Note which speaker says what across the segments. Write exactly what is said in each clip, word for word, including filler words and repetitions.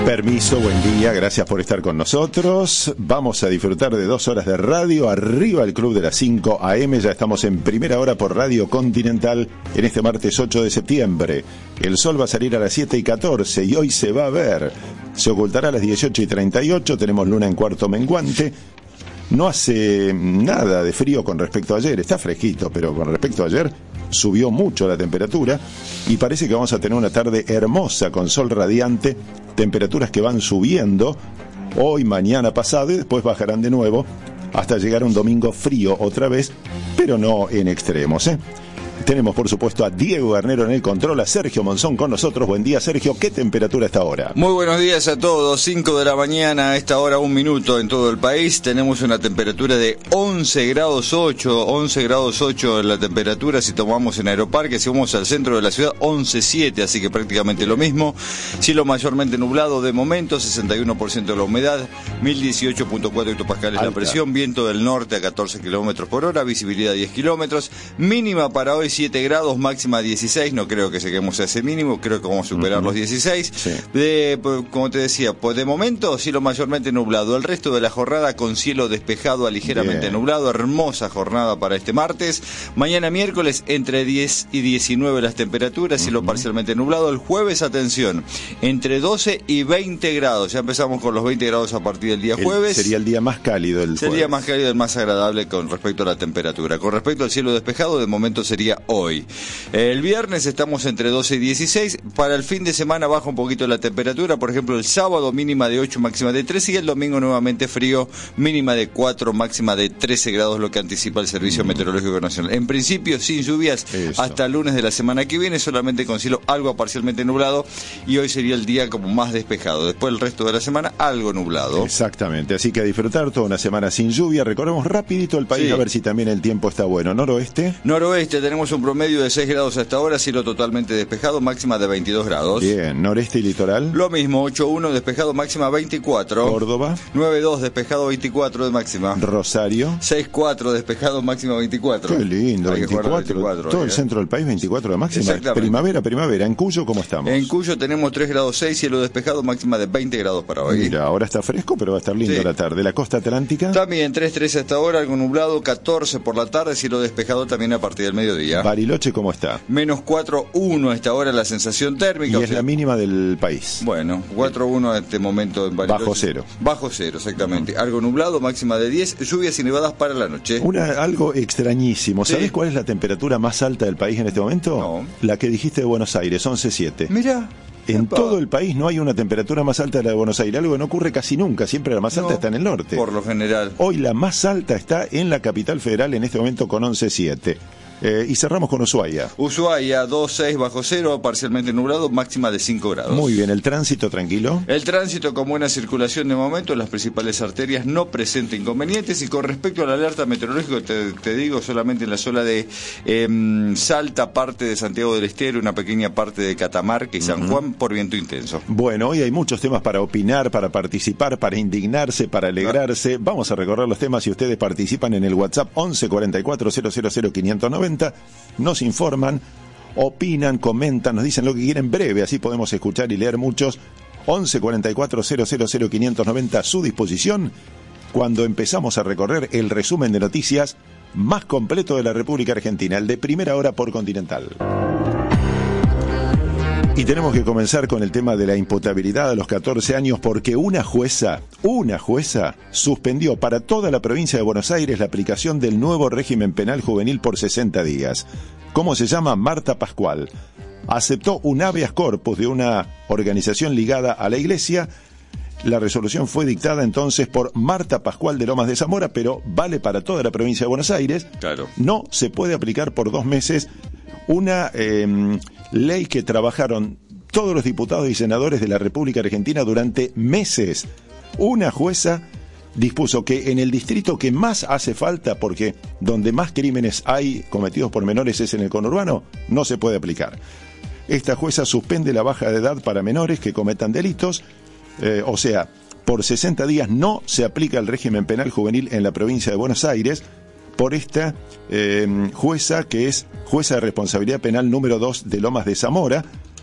Speaker 1: Permiso, buen día, gracias por estar con nosotros. Vamos a disfrutar de dos horas de radio. Arriba el Club de las cinco a eme, ya estamos en primera hora por Radio Continental en este martes ocho de septiembre. El sol va a salir a las siete y catorce y hoy se va a ver. Se ocultará a las dieciocho y treinta y ocho, tenemos luna en cuarto menguante. No hace nada de frío con respecto a ayer, está fresquito, pero con respecto a ayer subió mucho la temperatura y parece que vamos a tener una tarde hermosa con sol radiante, temperaturas que van subiendo hoy, mañana, pasado y después bajarán de nuevo hasta llegar a un domingo frío otra vez, pero no en extremos, ¿eh? Tenemos, por supuesto, a Diego Garnero en el control, a Sergio Monzón con nosotros. Buen día, Sergio. ¿Qué temperatura está ahora?
Speaker 2: Muy buenos días a todos. cinco de la mañana, a esta hora un minuto en todo el país. Tenemos una temperatura de once grados ocho, once grados ocho en la temperatura si tomamos en Aeroparque. Si vamos al centro de la ciudad, once siete, así que prácticamente lo mismo. Cielo mayormente nublado de momento, sesenta y uno por ciento de la humedad, mil dieciocho punto cuatro hectopascales la presión, viento del norte a catorce kilómetros por hora, visibilidad diez kilómetros, mínima para hoy siete grados, máxima dieciséis, no creo que lleguemos a ese mínimo, creo que vamos a superar uh-huh. los dieciséis. Sí. De, como te decía, pues de momento cielo mayormente nublado, el resto de la jornada con cielo despejado a ligeramente Bien. nublado, hermosa jornada para este martes. Mañana miércoles entre diez y diecinueve las temperaturas, cielo uh-huh. parcialmente nublado. El jueves, atención, entre doce y veinte grados, ya empezamos con los veinte grados a partir del día el, jueves.
Speaker 1: Sería el día más cálido el
Speaker 2: Sería
Speaker 1: jueves.
Speaker 2: más cálido, el más agradable con respecto a la temperatura. Con respecto al cielo despejado, de momento sería hoy. El viernes estamos entre doce y dieciséis. Para el fin de semana baja un poquito la temperatura. Por ejemplo, el sábado mínima de ocho, máxima de trece. Y el domingo nuevamente frío, mínima de cuatro, máxima de trece grados, lo que anticipa el Servicio mm. Meteorológico Nacional. En principio, sin lluvias Eso. hasta el lunes de la semana que viene, solamente con cielo algo parcialmente nublado. Y hoy sería el día como más despejado. Después el resto de la semana, algo nublado.
Speaker 1: Exactamente. Así que a disfrutar toda una semana sin lluvia. Recorremos rapidito el país sí. a ver si también el tiempo está bueno. ¿Noroeste?
Speaker 2: Noroeste, tenemos un promedio de seis grados hasta ahora, cielo totalmente despejado, máxima de veintidós grados.
Speaker 1: Bien, noreste y litoral.
Speaker 2: Lo mismo, ocho uno despejado, máxima veinticuatro.
Speaker 1: Córdoba.
Speaker 2: nueve dos despejado, veinticuatro de máxima.
Speaker 1: Rosario.
Speaker 2: seis cuatro despejado, máxima veinticuatro.
Speaker 1: Qué lindo, veinticuatro. veinticuatro Todo ¿eh? el centro del país, veinticuatro de máxima. Primavera, primavera. ¿En Cuyo cómo estamos?
Speaker 2: En Cuyo tenemos tres grados seis, cielo despejado, máxima de veinte grados para hoy.
Speaker 1: Mira, ahora está fresco, pero va a estar lindo sí. la tarde. ¿La costa atlántica?
Speaker 2: También tres trece hasta ahora, algo nublado, catorce por la tarde, cielo despejado también a partir del mediodía.
Speaker 1: Bariloche, ¿cómo está?
Speaker 2: Menos cuatro uno a esta hora la sensación térmica.
Speaker 1: Y es sea, la mínima del país.
Speaker 2: Bueno, cuatro uno a este momento en Bariloche.
Speaker 1: Bajo cero.
Speaker 2: Bajo cero, exactamente. Uh-huh. Algo nublado, máxima de diez, lluvias y nevadas para la noche.
Speaker 1: Una, algo extrañísimo. ¿Sabés sí. cuál es la temperatura más alta del país en este momento?
Speaker 2: No.
Speaker 1: La que dijiste de Buenos Aires, once siete.
Speaker 2: Mira.
Speaker 1: En
Speaker 2: Epa.
Speaker 1: todo el país no hay una temperatura más alta de la de Buenos Aires, algo que no ocurre casi nunca, siempre la más alta
Speaker 2: no,
Speaker 1: está en el norte.
Speaker 2: Por lo general.
Speaker 1: Hoy la más alta está en la capital federal en este momento con once siete. Eh, y cerramos con Ushuaia.
Speaker 2: Ushuaia, dos seis bajo cero, parcialmente nublado, máxima de cinco grados.
Speaker 1: Muy bien, ¿el tránsito tranquilo?
Speaker 2: El tránsito con buena circulación de momento, las principales arterias no presenta inconvenientes. Y con respecto a la alerta meteorológica, te, te digo, solamente en la zona de eh, Salta, parte de Santiago del Estero, una pequeña parte de Catamarca y San uh-huh. Juan por viento intenso.
Speaker 1: Bueno, hoy hay muchos temas para opinar, para participar, para indignarse, para alegrarse. Ah. Vamos a recorrer los temas y ustedes participan en el WhatsApp once cuarenta y cuatro cero cero cero quinientos noventa. Nos informan, opinan, comentan, nos dicen lo que quieren breve, así podemos escuchar y leer muchos. once cuarenta y cuatro cero cero cero quinientos noventa a su disposición cuando empezamos a recorrer el resumen de noticias más completo de la República Argentina, el de primera hora por Continental. Y tenemos que comenzar con el tema de la imputabilidad a los catorce años porque una jueza, una jueza suspendió para toda la provincia de Buenos Aires la aplicación del nuevo régimen penal juvenil por sesenta días. ¿Cómo se llama? Marta Pascual. Aceptó un habeas corpus de una organización ligada a la Iglesia. La resolución fue dictada entonces por Marta Pascual de Lomas de Zamora, pero vale para toda la provincia de Buenos Aires.
Speaker 2: Claro.
Speaker 1: No se puede aplicar por dos meses una eh, ley que trabajaron todos los diputados y senadores de la República Argentina durante meses. Una jueza dispuso que en el distrito que más hace falta, porque donde más crímenes hay cometidos por menores es en el conurbano, no se puede aplicar. Esta jueza suspende la baja de edad para menores que cometan delitos, eh, o sea, por sesenta días no se aplica el régimen penal juvenil en la provincia de Buenos Aires por esta eh, jueza que es jueza de responsabilidad penal número dos de Lomas de Zamora.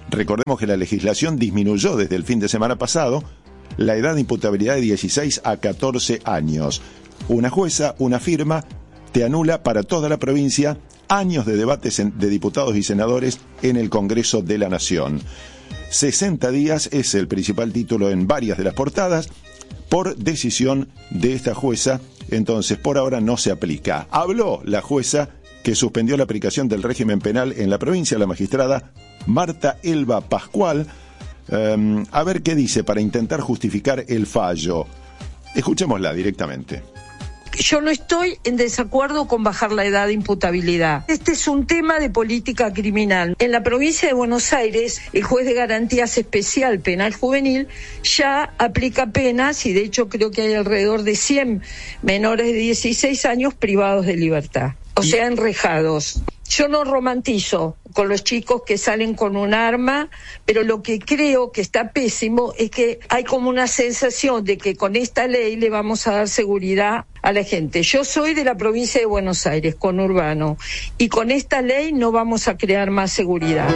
Speaker 1: Recordemos que la legislación disminuyó desde el fin de semana pasado la edad de imputabilidad de dieciséis a catorce años. Una jueza, una firma, te anula para toda la provincia años de debates de diputados y senadores en el Congreso de la Nación. sesenta días es el principal título en varias de las portadas, por decisión de esta jueza, entonces por ahora no se aplica. Habló la jueza que suspendió la aplicación del régimen penal en la provincia, la magistrada Marta Elba Pascual. Um, a ver qué dice para intentar justificar el fallo. Escuchémosla directamente.
Speaker 3: Yo no estoy en desacuerdo con bajar la edad de imputabilidad. Este es un tema de política criminal. En la provincia de Buenos Aires, el juez de garantías especial penal juvenil ya aplica penas y de hecho creo que hay alrededor de cien menores de dieciséis años privados de libertad, o sea, enrejados. Yo no romantizo con los chicos que salen con un arma, pero lo que creo que está pésimo es que hay como una sensación de que con esta ley le vamos a dar seguridad a la gente. Yo soy de la provincia de Buenos Aires, conurbano, y con esta ley no vamos a crear más seguridad.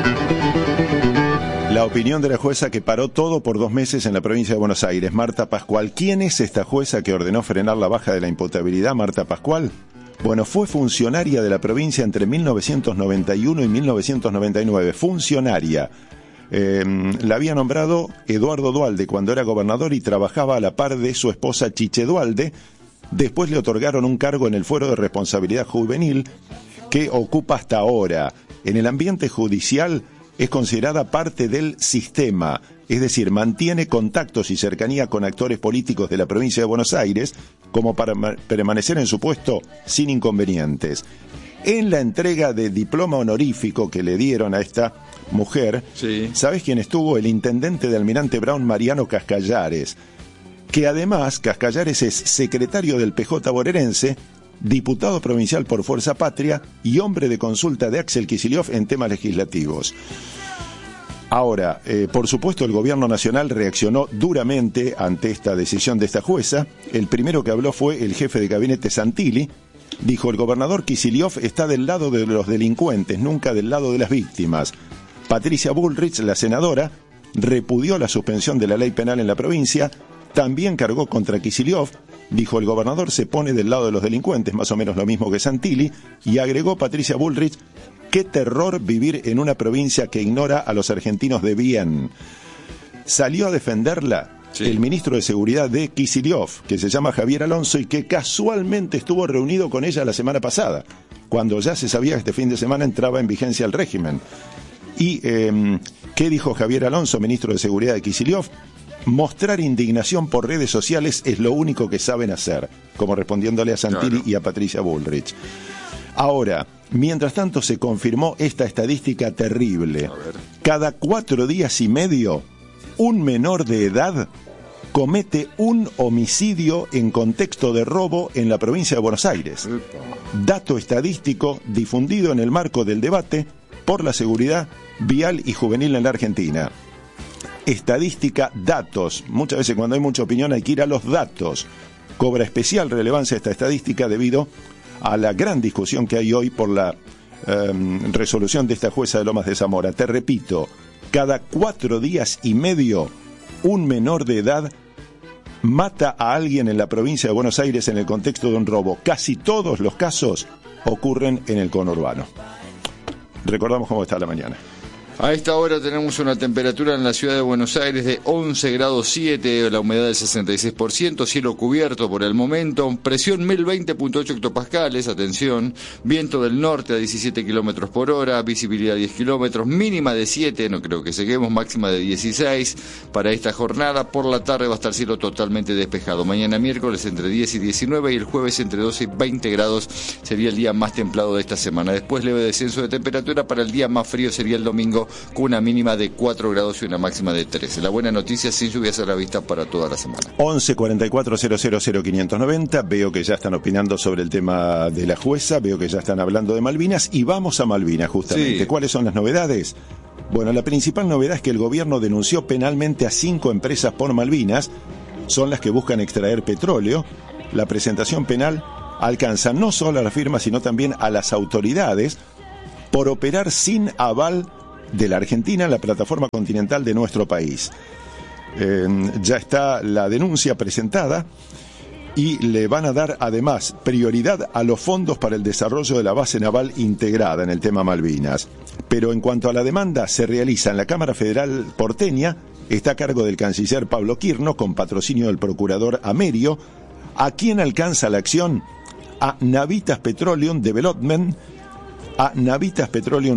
Speaker 1: La opinión de la jueza que paró todo por dos meses en la provincia de Buenos Aires, Marta Pascual. ¿Quién es esta jueza que ordenó frenar la baja de la imputabilidad, Marta Pascual? Bueno, fue funcionaria de la provincia entre mil novecientos noventa y uno y mil novecientos noventa y nueve, funcionaria. Eh, la había nombrado Eduardo Duhalde cuando era gobernador y trabajaba a la par de su esposa Chiche Duhalde. Después le otorgaron un cargo en el Fuero de Responsabilidad Juvenil que ocupa hasta ahora. En el ambiente judicial es considerada parte del sistema, es decir, mantiene contactos y cercanía con actores políticos de la provincia de Buenos Aires como para permanecer en su puesto sin inconvenientes. En la entrega de diploma honorífico que le dieron a esta mujer, sí. ¿Sabés quién estuvo? El intendente de Almirante Brown, Mariano Cascallares, que además Cascallares es secretario del P J bonaerense, diputado provincial por Fuerza Patria y hombre de consulta de Axel Kicillof en temas legislativos. Ahora, eh, por supuesto, el gobierno nacional reaccionó duramente ante esta decisión de esta jueza. El primero que habló fue el jefe de gabinete Santilli. Dijo, el gobernador Kicillof está del lado de los delincuentes, nunca del lado de las víctimas. Patricia Bullrich, la senadora, repudió la suspensión de la ley penal en la provincia, también cargó contra Kicillof. Dijo, el gobernador se pone del lado de los delincuentes, más o menos lo mismo que Santilli, y agregó Patricia Bullrich, qué terror vivir en una provincia que ignora a los argentinos de bien. Salió a defenderla sí. el ministro de Seguridad de Kicillof, que se llama Javier Alonso y que casualmente estuvo reunido con ella la semana pasada, cuando ya se sabía que este fin de semana entraba en vigencia el régimen. ¿Y eh, qué dijo Javier Alonso, ministro de Seguridad de Kicillof? Mostrar indignación por redes sociales es lo único que saben hacer, como respondiéndole a Santilli claro. y a Patricia Bullrich. Ahora, mientras tanto se confirmó esta estadística terrible. Cada cuatro días y medio, un menor de edad comete un homicidio en contexto de robo en la provincia de Buenos Aires. Dato estadístico difundido en el marco del debate por la seguridad vial y juvenil en la Argentina. Estadística, datos. Muchas veces cuando hay mucha opinión hay que ir a los datos. Cobra especial relevancia esta estadística debido a la gran discusión que hay hoy por la eh, resolución de esta jueza de Lomas de Zamora. Te repito, cada cuatro días y medio un menor de edad mata a alguien en la provincia de Buenos Aires en el contexto de un robo. Casi todos los casos ocurren en el conurbano. Recordamos cómo está la mañana.
Speaker 2: A esta hora tenemos una temperatura en la ciudad de Buenos Aires de once grados siete, la humedad del sesenta y seis por ciento, cielo cubierto por el momento, presión mil veinte punto ocho hectopascales, atención, viento del norte a diecisiete kilómetros por hora, visibilidad diez kilómetros, mínima de siete, no creo que seguimos, máxima de dieciséis para esta jornada. Por la tarde va a estar cielo totalmente despejado. Mañana miércoles entre diez y diecinueve y el jueves entre doce y veinte grados sería el día más templado de esta semana. Después leve descenso de temperatura, para el día más frío sería el domingo, con una mínima de cuatro grados y una máxima de trece. La buena noticia, sin lluvias a la vista para toda la semana.
Speaker 1: once cuarenta y cuatro cero cero cero quinientos noventa. Veo que ya están opinando sobre el tema de la jueza, veo que ya están hablando de Malvinas y vamos a Malvinas justamente. Sí. ¿Cuáles son las novedades? Bueno, la principal novedad es que el gobierno denunció penalmente a cinco empresas por Malvinas. Son las que buscan extraer petróleo. La presentación penal alcanza no solo a la firma, sino también a las autoridades por operar sin aval de la Argentina en la plataforma continental de nuestro país. Eh, ya está la denuncia presentada y le van a dar además prioridad a los fondos para el desarrollo de la base naval integrada en el tema Malvinas. Pero en cuanto a la demanda, se realiza en la Cámara Federal porteña, está a cargo del canciller Pablo Quirno, con patrocinio del procurador Amerio. ¿A quién alcanza la acción? A Navitas Petroleum Development, a Navitas Petroleum